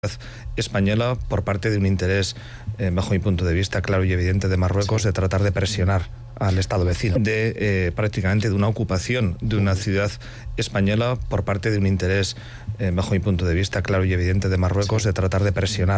española por parte de un interés, bajo mi punto de vista, claro y evidente de Marruecos, de tratar de presionar al Estado vecino, prácticamente de una ocupación de una ciudad española por parte de un interés, bajo mi punto de vista, claro y evidente de Marruecos, de tratar de presionar